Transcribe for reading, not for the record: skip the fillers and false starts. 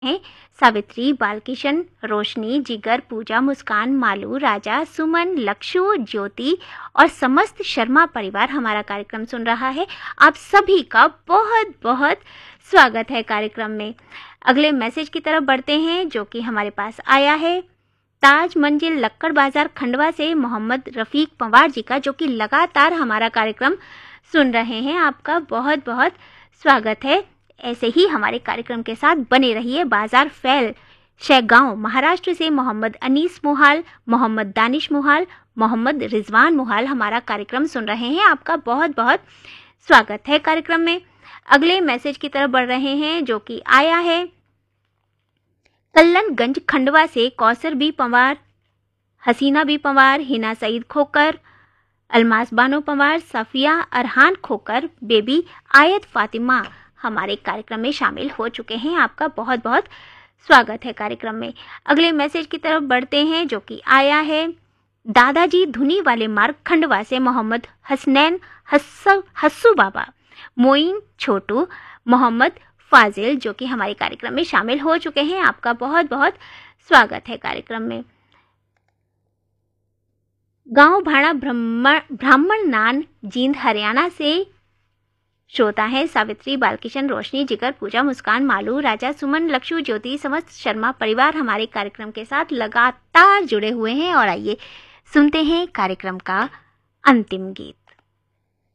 हैं सावित्री, बालकिशन, रोशनी, जिगर, पूजा, मुस्कान, मालू, राजा, सुमन, लक्षु, ज्योति और समस्त शर्मा परिवार हमारा कार्यक्रम सुन रहा है। आप सभी का बहुत बहुत स्वागत है कार्यक्रम में। अगले मैसेज की तरफ बढ़ते हैं जो कि हमारे पास आया है ताज मंजिल लक्कड़ बाजार खंडवा से मोहम्मद रफीक पंवार जी का, जो कि लगातार हमारा कार्यक्रम सुन रहे हैं। आपका बहुत बहुत स्वागत है। ऐसे ही हमारे कार्यक्रम के साथ बने रहिए। बाजार फैल शेगांव महाराष्ट्र से मोहम्मद अनीस मुहाल, मोहम्मद दानिश मुहाल, मोहम्मद रिजवान मुहाल हमारा कार्यक्रम सुन रहे हैं। आपका बहुत बहुत स्वागत है कार्यक्रम में। अगले मैसेज की तरफ बढ़ रहे हैं जो कि आया है कल्लनगंज खंडवा से कौसर बी पंवार, हसीना बी पंवार, हिना सईद खोकर, अलमास बानो पंवार, सफिया अरहान खोकर, बेबी आयत फातिमा हमारे कार्यक्रम में शामिल हो चुके हैं। आपका बहुत बहुत स्वागत है कार्यक्रम में। अगले मैसेज की तरफ बढ़ते हैं जो कि आया है दादाजी धुनी वाले मार्ग खंडवा से मोहम्मद हसनैन हस्सू बाबा, मोइन छोटू, मोहम्मद फाजिल, जो कि हमारे कार्यक्रम में शामिल हो चुके हैं। आपका बहुत बहुत स्वागत है कार्यक्रम में। गांव भाड़ा ब्राह्मण नान जींद हरियाणा से श्रोता है सावित्री, बालकिशन, रोशनी, जिगर, पूजा, मुस्कान, मालू, राजा, सुमन, लक्षु, ज्योति, समस्त शर्मा परिवार हमारे कार्यक्रम के साथ लगातार जुड़े हुए हैं। और आइए सुनते हैं कार्यक्रम का अंतिम गीत।